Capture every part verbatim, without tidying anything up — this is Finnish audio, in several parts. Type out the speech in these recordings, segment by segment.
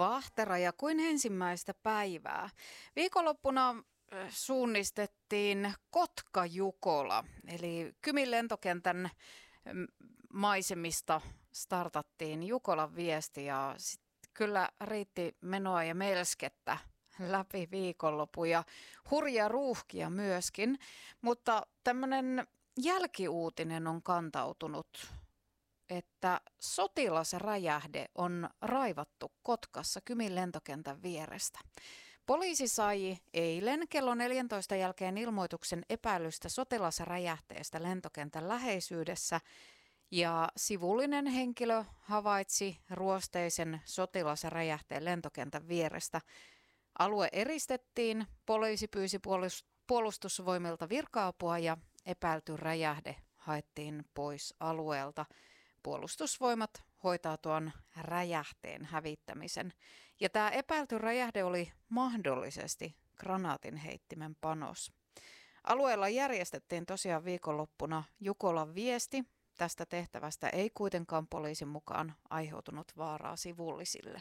Vahtera ja kuin ensimmäistä päivää. Viikonloppuna suunnistettiin Kotka-Jukola, eli Kymin lentokentän maisemista startattiin Jukolan viesti ja sit kyllä riitti menoa ja melskettä läpi viikonlopun ja hurjia ruuhkia myöskin, mutta tämmöinen jälkiuutinen on kantautunut, että sotilasräjähde on raivattu Kotkassa Kymin lentokentän vierestä. Poliisi sai eilen kello neljäntoista jälkeen ilmoituksen epäilystä sotilasräjähteestä lentokentän läheisyydessä ja sivullinen henkilö havaitsi ruosteisen sotilasräjähteen lentokentän vierestä. Alue eristettiin, poliisi pyysi puolustusvoimilta virka-apua ja epäilty räjähde haettiin pois alueelta. Puolustusvoimat hoitaa tuon räjähteen hävittämisen. Ja tämä epäilty räjähde oli mahdollisesti granaatinheittimen panos. Alueella järjestettiin tosiaan viikonloppuna Jukolan viesti. Tästä tehtävästä ei kuitenkaan poliisin mukaan aiheutunut vaaraa sivullisille.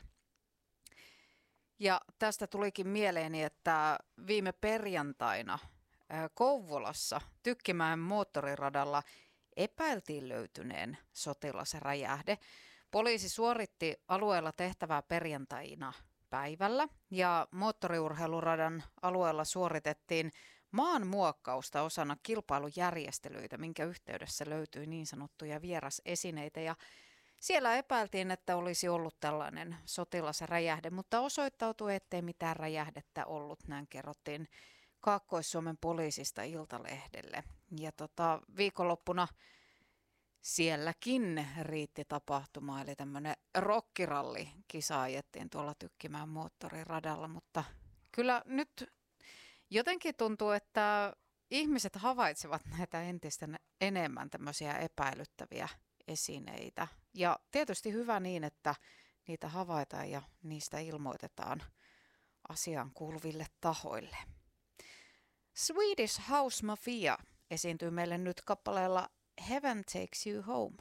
Ja tästä tulikin mieleeni, että viime perjantaina Kouvolassa Tykkimäen moottoriradalla epäiltiin löytyneen sotilasräjähde. Poliisi suoritti alueella tehtävää perjantaina päivällä ja moottoriurheiluradan alueella suoritettiin maanmuokkausta osana kilpailujärjestelyitä, minkä yhteydessä löytyi niin sanottuja vierasesineitä ja siellä epäiltiin, että olisi ollut tällainen sotilasräjähde, mutta osoittautui, ettei mitään räjähdettä ollut, näin kerrottiin Kaakkois-Suomen poliisista Iltalehdelle. Ja tota, viikonloppuna sielläkin riitti tapahtuma, eli tämmöinen rokkiralli-kisa ajettiin tuolla Tykkimäen moottoriradalla, mutta kyllä nyt jotenkin tuntuu, että ihmiset havaitsevat näitä entistä enemmän tämmöisiä epäilyttäviä esineitä. Ja tietysti hyvä niin, että niitä havaitaan ja niistä ilmoitetaan asiaan kuuluville tahoille. Swedish House Mafia esiintyy meille nyt kappaleella Heaven Takes You Home.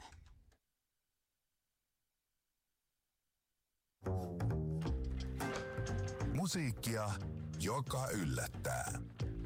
Musiikkia, joka yllättää.